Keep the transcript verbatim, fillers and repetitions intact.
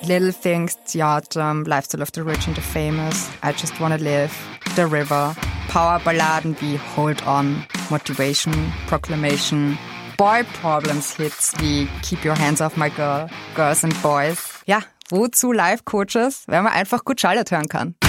Little Things, Theater, Lifestyle of the Rich and the Famous, I Just Wanna Live, The River, Powerballaden wie Hold On, Motivation, Proclamation, Boy Problems Hits wie Keep Your Hands Off My Girl, Girls and Boys. Ja, wozu Life Coaches, wenn man einfach gut Charlotte hören kann.